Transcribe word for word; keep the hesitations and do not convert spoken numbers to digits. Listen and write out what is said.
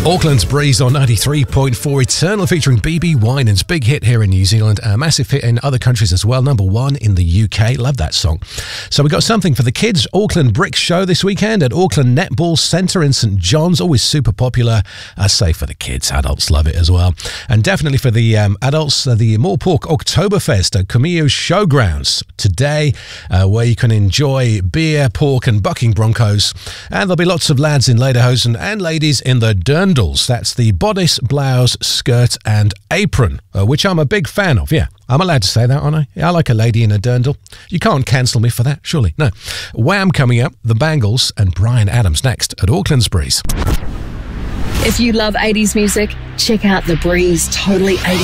Auckland's Breeze on ninety-three point four, Eternal featuring B B Winans. Big hit here in New Zealand, a massive hit in other countries as well. Number one in the U K. Love that song. So we got something for the kids. Auckland Brick Show this weekend at Auckland Netball Centre in St John's. Always super popular. I say for the kids, adults love it as well. And definitely for the um, adults, uh, the Moorpork Oktoberfest at Kumeu Showgrounds today, uh, where you can enjoy beer, pork and bucking broncos. And there'll be lots of lads in lederhosen and ladies in the dirndl. That's the bodice, blouse, skirt and apron, uh, which I'm a big fan of. Yeah, I'm allowed to say that, aren't I? Yeah, I like a lady in a dirndl. You can't cancel me for that, surely. No. Wham coming up, The Bangles and Bryan Adams next at Auckland's Breeze. If you love eighties music, check out The Breeze Totally eighties.